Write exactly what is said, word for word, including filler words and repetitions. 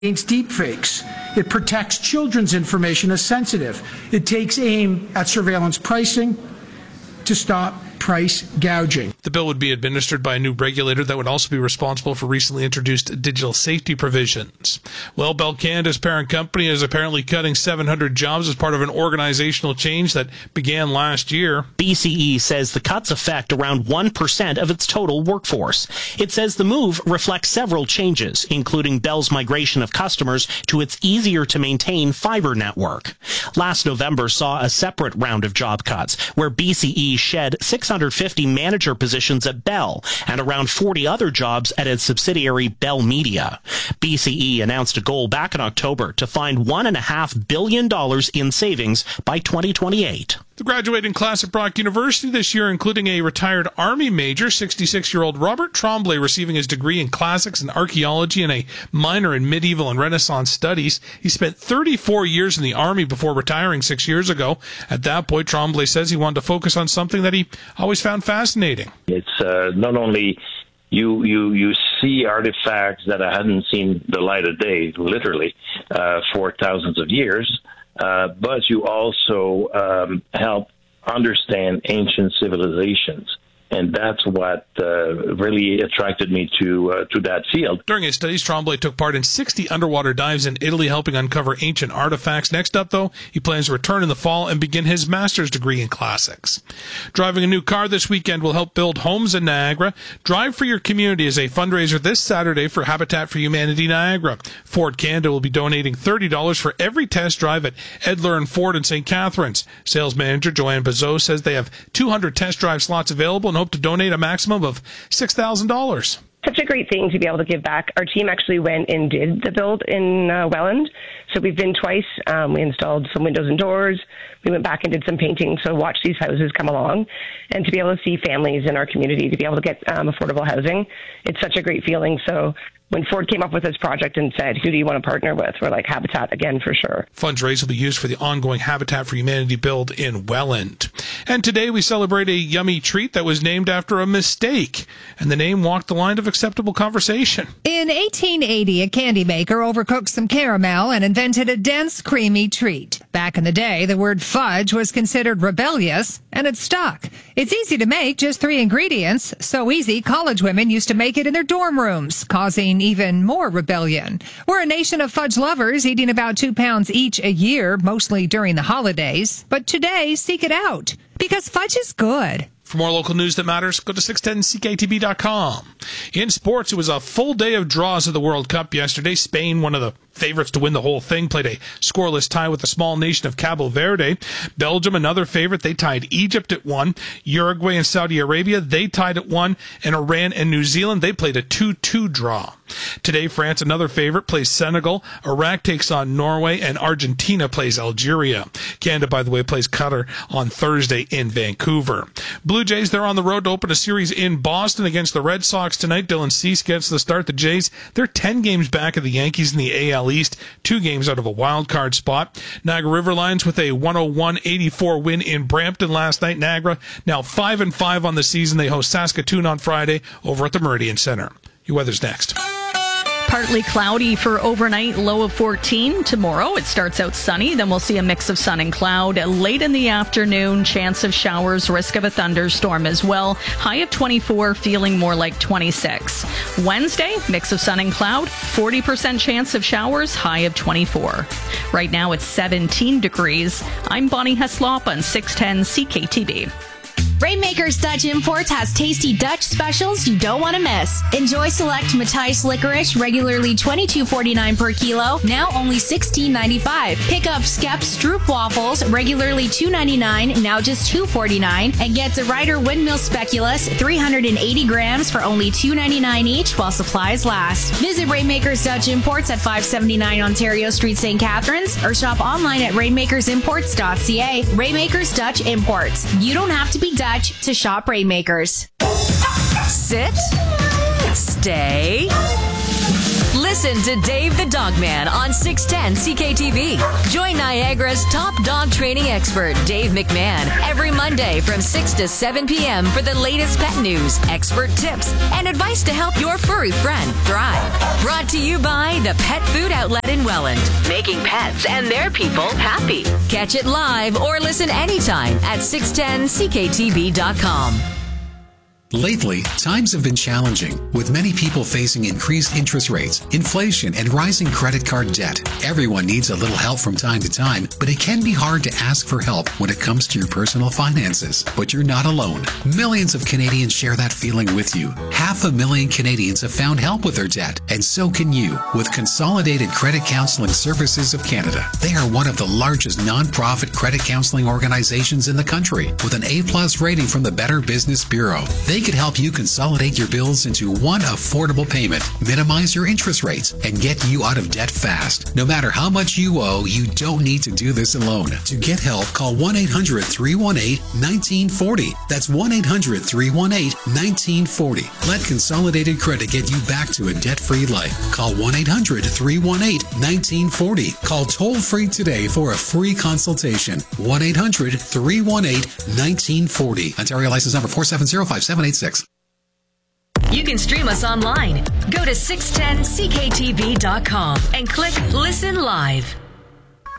against deepfakes. It protects children's information as sensitive. It takes aim at surveillance pricing to stop price gouging. The bill would be administered by a new regulator that would also be responsible for recently introduced digital safety provisions. Well, Bell Canada's parent company is apparently cutting seven hundred jobs as part of an organizational change that began last year. B C E says the cuts affect around one percent of its total workforce. It says the move reflects several changes, including Bell's migration of customers to its easier-to-maintain fiber network. Last November saw a separate round of job cuts, where B C E shed six hundred fifty manager positions at Bell and around forty other jobs at its subsidiary Bell Media. B C E announced a goal back in October to find one point five billion dollars in savings by twenty twenty-eight. The graduating class at Brock University this year, including a retired Army major, sixty-six-year-old Robert Tremblay, receiving his degree in classics and archaeology and a minor in medieval and Renaissance studies. He spent thirty-four years in the Army before retiring six years ago. At that point, Tremblay says he wanted to focus on something that he always found fascinating. It's uh, not only you you you see artifacts that hadn't seen the light of day, literally, uh, for thousands of years, uh, but you also um, help understand ancient civilizations. And that's what uh, really attracted me to uh, to that field. During his studies, Tremblay took part in sixty underwater dives in Italy, helping uncover ancient artifacts. Next up, though, he plans to return in the fall and begin his master's degree in classics. Driving a new car this weekend will help build homes in Niagara. Drive for Your Community is a fundraiser this Saturday for Habitat for Humanity Niagara. Ford Canada will be donating thirty dollars for every test drive at Edler and Ford in Saint Catharines. Sales manager Joanne Bazot says they have two hundred test drive slots available and hope to donate a maximum of six thousand dollars. Such a great thing to be able to give back. Our team actually went and did the build in uh, Welland. So we've been twice. Um, we installed some windows and doors. We went back and did some painting. So watch these houses come along. And to be able to see families in our community, to be able to get um, affordable housing, it's such a great feeling. So when Ford came up with this project and said, who do you want to partner with? We're like, Habitat again, for sure. Funds raised will be used for the ongoing Habitat for Humanity build in Welland. And today we celebrate a yummy treat that was named after a mistake. And the name walked the line of acceptable conversation. In eighteen eighty, a candy maker overcooked some caramel and invented a dense, creamy treat. Back in the day, the word fudge was considered rebellious, and it stuck. It's easy to make, just three ingredients. So easy, college women used to make it in their dorm rooms, causing even more rebellion. We're a nation of fudge lovers, eating about two pounds each a year, mostly during the holidays. But today, seek it out, because fudge is good. For more local news that matters, go to six ten C K T B dot com. In sports, it was a full day of draws of the World Cup yesterday. Spain, one of the favorites to win the whole thing, played a scoreless tie with the small nation of Cabo Verde. Belgium, another favorite, they tied Egypt at one. Uruguay and Saudi Arabia, they tied at one. And Iran and New Zealand, they played a two two draw. Today, France, another favorite, plays Senegal. Iraq takes on Norway, and Argentina plays Algeria. Canada, by the way, plays Qatar on Thursday in Vancouver. Blue Jays, they're on the road to open a series in Boston against the Red Sox tonight. Dylan Cease gets the start. The Jays, they're ten games back of the Yankees in the A L East, two games out of a wild card spot. Niagara River Lions with a one oh one eighty-four win in Brampton last night. Niagara now five and five on the season. They host Saskatoon on Friday over at the Meridian Center. Your weather's next. Partly cloudy for overnight, low of fourteen. Tomorrow it starts out sunny, then we'll see a mix of sun and cloud. Late in the afternoon, chance of showers, risk of a thunderstorm as well. High of twenty-four, feeling more like twenty-six. Wednesday, mix of sun and cloud, forty percent chance of showers, high of twenty-four. Right now it's seventeen degrees. I'm Bonnie Heslop on six ten C K T B. Rainmakers Dutch Imports has tasty Dutch specials you don't want to miss. Enjoy select Matthijs licorice, regularly twenty-two forty-nine per kilo, now only sixteen ninety-five. Pick up Skep Stroop waffles, regularly two ninety-nine, now just two forty-nine, and get the Ryder Windmill Speculoos, three hundred eighty grams for only two ninety-nine each while supplies last. Visit Rainmakers Dutch Imports at five seventy-nine Ontario Street, Saint Catharines, or shop online at rainmakers imports dot c a. Rainmakers Dutch Imports. You don't have to be Dutch to shop Rainmakers. Sit. Stay. Listen. Listen to Dave the Dog Man on six ten C K T V. Join Niagara's top dog training expert, Dave McMahon, every Monday from six to seven p.m. for the latest pet news, expert tips, and advice to help your furry friend thrive. Brought to you by the Pet Food Outlet in Welland, making pets and their people happy. Catch it live or listen anytime at six ten C K T B dot com. Lately, times have been challenging, with many people facing increased interest rates, inflation, and rising credit card debt. Everyone needs a little help from time to time, but it can be hard to ask for help when it comes to your personal finances. But you're not alone. Millions of Canadians share that feeling with you. Half a million Canadians have found help with their debt, and so can you with Consolidated Credit Counseling Services of Canada. They are one of the largest nonprofit credit counseling organizations in the country, with an A-plus rating from the Better Business Bureau. They could help you consolidate your bills into one affordable payment, minimize your interest rates, and get you out of debt fast. No matter how much you owe, you don't need to do this alone. To get help, call one eight hundred, three one eight, one nine four zero. That's one eight hundred, three one eight, one nine four zero. Let Consolidated Credit get you back to a debt-free life. Call one eight hundred, three one eight, one nine four zero. Call toll-free today for a free consultation. one eight hundred, three one eight, one nine four zero. Ontario license number four seven zero, five seven eight six. You can stream us online. Go to six ten C K T B dot com and click Listen Live.